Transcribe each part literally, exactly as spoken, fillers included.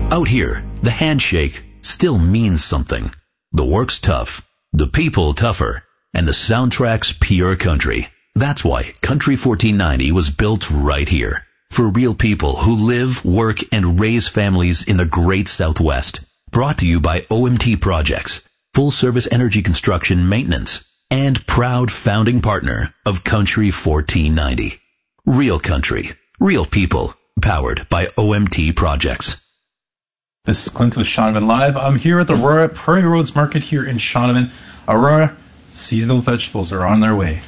Out here, the handshake still means something. The work's tough, the people tougher, and the soundtrack's pure country. That's why Country fourteen ninety was built right here. For real people who live, work, and raise families in the great Southwest. Brought to you by O M T Projects, full service energy construction maintenance, and proud founding partner of Country fourteen ninety. Real country, real people, powered by O M T Projects. This is Clint with Shaunavon Live. I'm here at the Aurora Prairie Roads Market here in Shaunavon. Aurora, seasonal vegetables are on their way.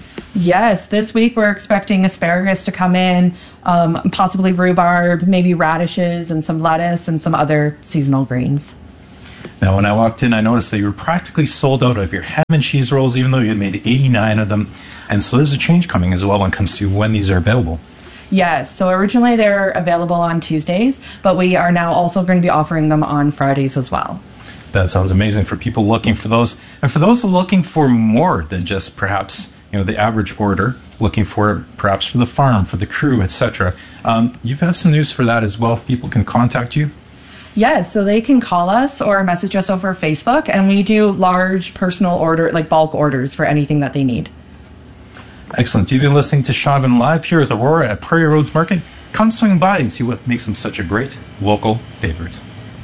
Yes, this week we're expecting asparagus to come in, um, possibly rhubarb, maybe radishes, and some lettuce and some other seasonal greens. Now, when I walked in, I noticed that you were practically sold out of your ham and cheese rolls, even though you had made eighty-nine of them. And so there's a change coming as well when it comes to when these are available. Yes, so originally they're available on Tuesdays, but we are now also going to be offering them on Fridays as well. That sounds amazing for people looking for those. And for those looking for more than just perhaps, you know, the average order, looking for perhaps for the farm, for the crew, et cetera. Um, you have some news for that as well. People can contact you. Yes, so they can call us or message us over Facebook, and we do large personal order, like bulk orders for anything that they need. Excellent. You've been listening to Shaunavon Live here at Aurora at Prairie Roads Market. Come swing by and see what makes them such a great local favorite.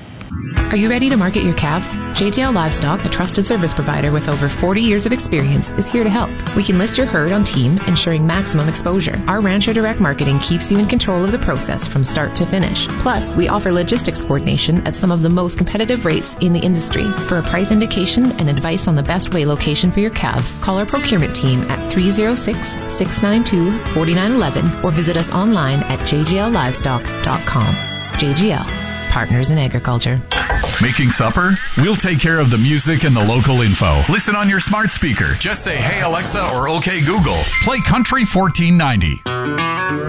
Are you ready to market your calves? J G L Livestock, a trusted service provider with over forty years of experience, is here to help. We can list your herd on team, ensuring maximum exposure. Our Rancher Direct Marketing keeps you in control of the process from start to finish. Plus, we offer logistics coordination at some of the most competitive rates in the industry. For a price indication and advice on the best weigh location for your calves, call our procurement team at three oh six, six nine two, four nine one one or visit us online at j g l livestock dot com. J G L. Partners in Agriculture. Making supper? We'll take care of the music and the local info. Listen on your smart speaker. Just say, "Hey Alexa," or "Okay Google." Play Country fourteen ninety.